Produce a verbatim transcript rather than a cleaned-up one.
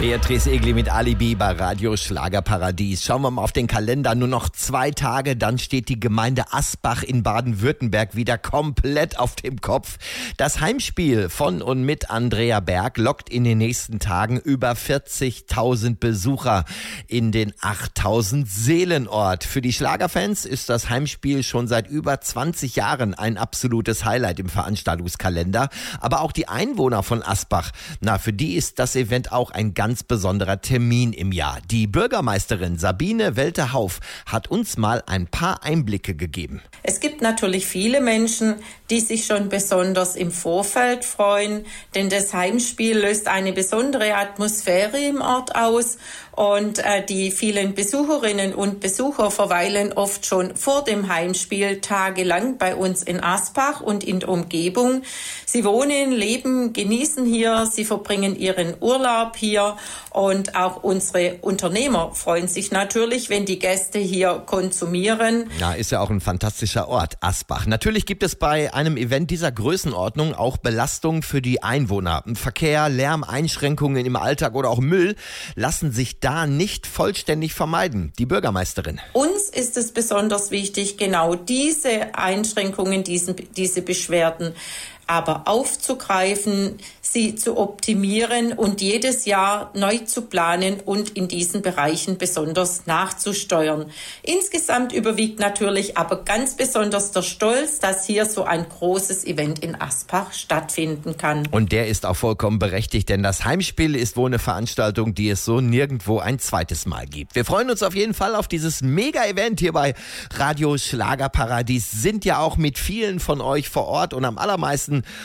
Beatrice Egli mit Alibi bei Radio Schlagerparadies. Schauen wir mal auf den Kalender. Nur noch zwei Tage, dann steht die Gemeinde Asbach in Baden-Württemberg wieder komplett auf dem Kopf. Das Heimspiel von und mit Andrea Berg lockt in den nächsten Tagen über vierzigtausend Besucher in den achttausend Seelenort. Für die Schlagerfans ist das Heimspiel schon seit über zwanzig Jahren ein absolutes Highlight im Veranstaltungskalender. Aber auch die Einwohner von Asbach, na, für die ist das Event auch ein ganz besonderer Termin im Jahr. Die Bürgermeisterin Sabine Welter-Hauf hat uns mal ein paar Einblicke gegeben. Es gibt natürlich viele Menschen, die sich schon besonders im Vorfeld freuen, denn das Heimspiel löst eine besondere Atmosphäre im Ort aus und äh, die vielen Besucherinnen und Besucher verweilen oft schon vor dem Heimspiel tagelang bei uns in Asbach und in der Umgebung. Sie wohnen, leben, genießen hier, sie verbringen ihren Urlaub hier und auch unsere Unternehmer freuen sich natürlich, wenn die Gäste hier konsumieren. Ja, ist ja auch ein fantastischer Ort, Asbach. Natürlich gibt es bei einem Event dieser Größenordnung auch Belastungen für die Einwohner. Verkehr, Lärm, Einschränkungen im Alltag oder auch Müll lassen sich da nicht vollständig vermeiden. Die Bürgermeisterin. Uns ist es besonders wichtig, genau diese Einschränkungen, diesen, diese Beschwerden aber aufzugreifen, sie zu optimieren und jedes Jahr neu zu planen und in diesen Bereichen besonders nachzusteuern. Insgesamt überwiegt natürlich aber ganz besonders der Stolz, dass hier so ein großes Event in Asbach stattfinden kann. Und der ist auch vollkommen berechtigt, denn das Heimspiel ist wohl eine Veranstaltung, die es so nirgendwo ein zweites Mal gibt. Wir freuen uns auf jeden Fall auf dieses Mega-Event hier bei Radio Schlagerparadies, sind ja auch mit vielen von euch vor Ort und am allermeisten